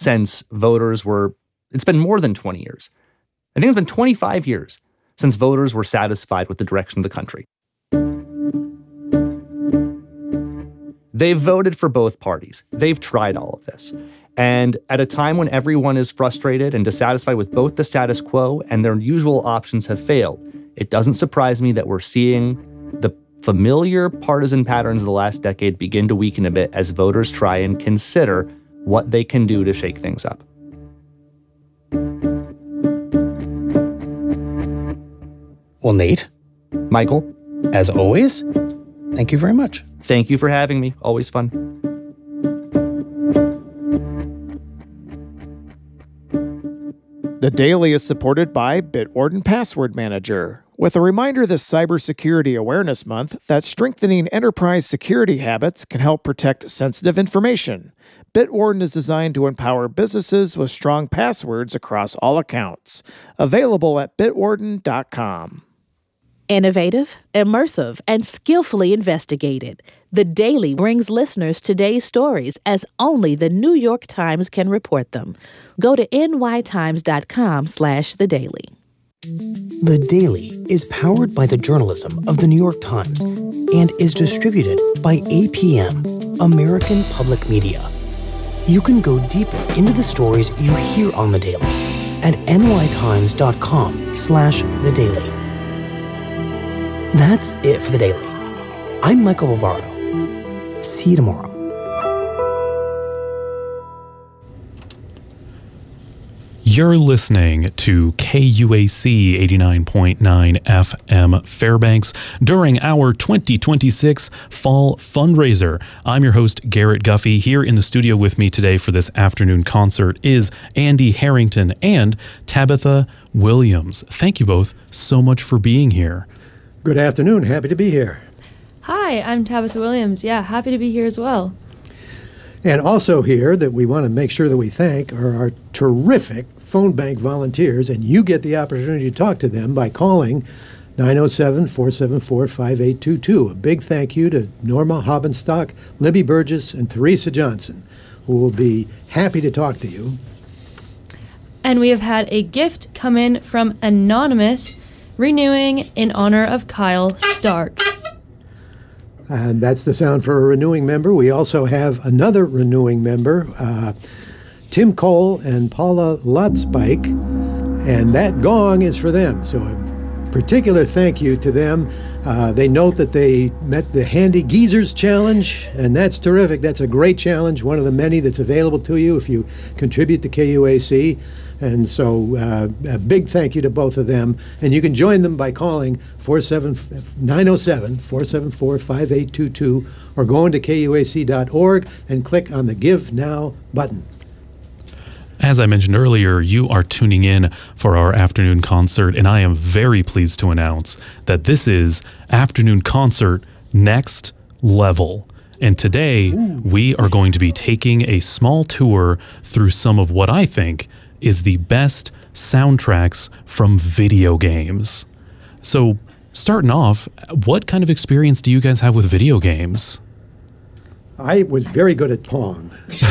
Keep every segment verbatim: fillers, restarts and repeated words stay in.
since voters were, it's been more than twenty years. I think it's been twenty-five years since voters were satisfied with the direction of the country. They've voted for both parties. They've tried all of this. And at a time when everyone is frustrated and dissatisfied with both the status quo and their usual options have failed, it doesn't surprise me that we're seeing the familiar partisan patterns of the last decade begin to weaken a bit as voters try and consider what they can do to shake things up. Well, Nate. Michael. As always, thank you very much. Thank you for having me. Always fun. The Daily is supported by Bitwarden Password Manager, with a reminder this Cybersecurity Awareness Month that strengthening enterprise security habits can help protect sensitive information. Bitwarden is designed to empower businesses with strong passwords across all accounts. Available at bitwarden dot com. Innovative, immersive, and skillfully investigated. The Daily brings listeners today's stories as only the New York Times can report them. Go to n y times dot com slash the daily. The Daily is powered by the journalism of the New York Times and is distributed by A P M, American Public Media. You can go deeper into the stories you hear on The Daily at n y times dot com slash the daily. That's it for The Daily. I'm Michael Barbaro. See you tomorrow. You're listening to K U A C eighty-nine point nine F M Fairbanks during our twenty twenty-six Fall Fundraiser. I'm your host, Garrett Guffey. Here in the studio with me today for this afternoon concert is Andy Harrington and Tabitha Williams. Thank you both so much for being here. Good afternoon. Happy to be here. Hi, I'm Tabitha Williams. Yeah, happy to be here as well. And also here that we want to make sure that we thank are our terrific phone bank volunteers, and you get the opportunity to talk to them by calling nine oh seven, four seven four, five eight two two. A big thank you to Norma Hobbenstock, Libby Burgess, and Teresa Johnson, who will be happy to talk to you. And we have had a gift come in from Anonymous, renewing in honor of Kyle Stark. And that's the sound for a renewing member. We also have another renewing member, uh, Tim Cole and Paula Lotspike, and that gong is for them. So a particular thank you to them. Uh, they note that they met the Handy Geezers Challenge, and that's terrific. That's a great challenge, one of the many that's available to you if you contribute to K U A C. And so uh, a big thank you to both of them. And you can join them by calling nine oh seven, four seven four, five eight two two or going to K U A C dot org and click on the Give Now button. As I mentioned earlier, you are tuning in for our afternoon concert, and I am very pleased to announce that this is Afternoon Concert Next Level. And today, Ooh. we are going to be taking a small tour through some of what I think is the best soundtracks from video games. So, starting off, what kind of experience do you guys have with video games? I was very good at Pong.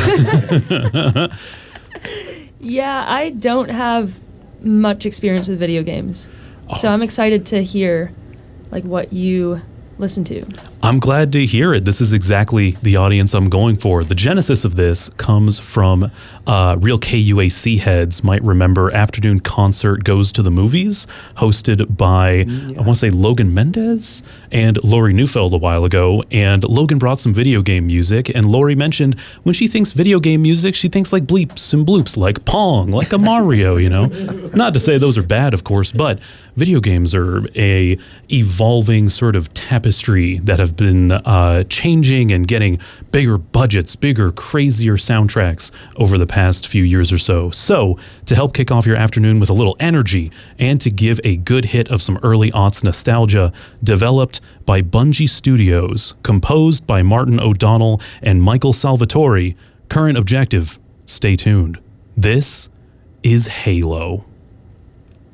Yeah, I don't have much experience with video games. Oh. So I'm excited to hear like what you listen to. I'm glad to hear it. This is exactly the audience I'm going for. The genesis of this comes from uh, real K U A C heads might remember Afternoon Concert Goes to the Movies, hosted by, yeah. I want to say, Logan Mendez and Lori Neufeld a while ago. And Logan brought some video game music, and Lori mentioned when she thinks video game music, she thinks like bleeps and bloops, like Pong, like a Mario, you know? Not to say those are bad, of course, but video games are a evolving sort of tapestry that have been uh, changing and getting bigger budgets, bigger, crazier soundtracks over the past few years or so. So, to help kick off your afternoon with a little energy and to give a good hit of some early aughts nostalgia, developed by Bungie Studios, composed by Martin O'Donnell and Michael Salvatore, current objective, stay tuned. This is Halo.